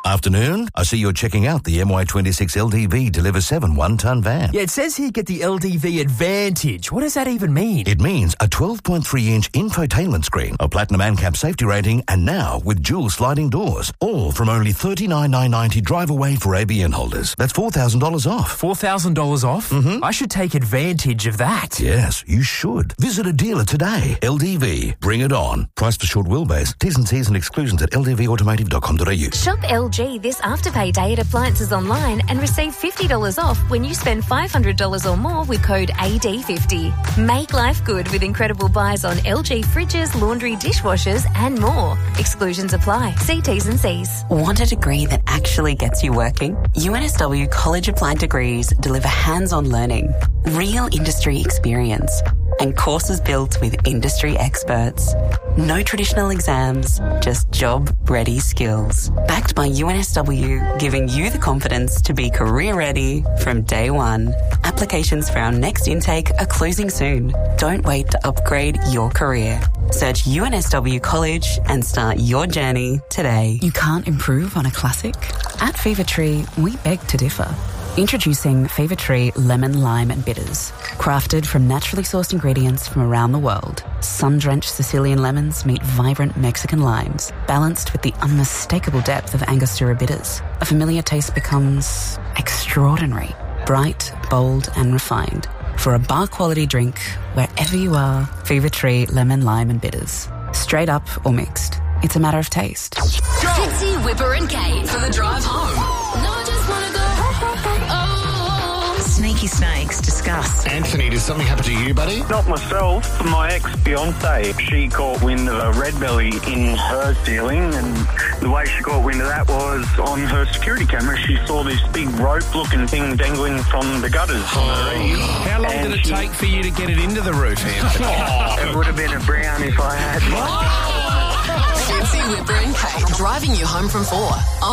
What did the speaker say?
Afternoon. I see you're checking out the MY26 LDV Deliver 7 one-ton van. Yeah, it says here get the LDV Advantage. What does that even mean? It means a 12.3-inch infotainment screen, a platinum ANCAP safety rating, and now with dual sliding doors. All from only $39,990 drive away for ABN holders. That's $4,000 off. $4,000 off? Mm-hmm. I should take advantage of that. Yes, you should. Visit a dealer today. LDV. Bring it on. Price for short wheelbase. T's and C's and exclusions at ldvautomotive.com.au. Shop LG this Afterpay Day at Appliances Online and receive $50 off when you spend $500 or more with code AD50. Make life good with incredible buys on LG fridges, laundry, dishwashers and more. Exclusions apply. See T's and C's. Want a degree that actually gets you working? UNSW College Applied Degrees deliver hands-on learning, real industry experience, and courses built with industry experts. No traditional exams, just job-ready skills. Backed by UNSW, giving you the confidence to be career-ready from day one. Applications for our next intake are closing soon. Don't wait to upgrade your career. Search UNSW College and start your journey today. You can't improve on a classic? At Fever Tree, we beg to differ. Introducing Fever Tree Lemon, Lime and Bitters. Crafted from naturally sourced ingredients from around the world, sun-drenched Sicilian lemons meet vibrant Mexican limes, balanced with the unmistakable depth of Angostura bitters. A familiar taste becomes extraordinary, bright, bold and refined. For a bar-quality drink, wherever you are, Fever Tree Lemon, Lime and Bitters. Straight up or mixed. It's a matter of taste. Fitzy, Whipper and Kate for the drive home. No, I just want to go. Sneaky snakes, discuss. Anthony, did something happen to you, buddy? Not myself. My ex-fiancée, she caught wind of a red belly in her ceiling, and the way she caught wind of that was on her security camera. She saw this big rope-looking thing dangling from the gutters on her eave. How long did it take for you to get it into the roof, Anthony? It would have been a brown if I had. Fitzy, Whipper and Kate driving you home from 4.